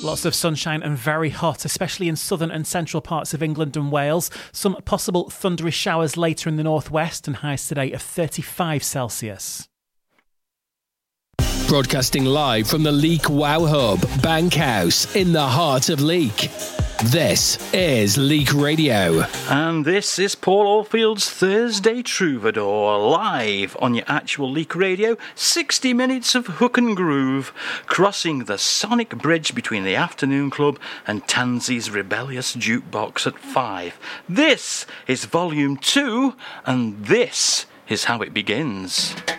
Lots of sunshine and very hot, especially in southern and central parts of England and Wales. Some possible thundery showers later in the northwest and highs today of 35 Celsius. Broadcasting live from the Leek Wow Hub, Bankhouse, in the heart of Leek. This is Leek Radio. And this is Paul Oldfield's Thursday Troubadour, live on your actual Leek Radio. 60 minutes of hook and groove, crossing the sonic bridge between the Afternoon Club and Tansy's Rebellious Jukebox at 5. This is Volume 2, and this is how it begins.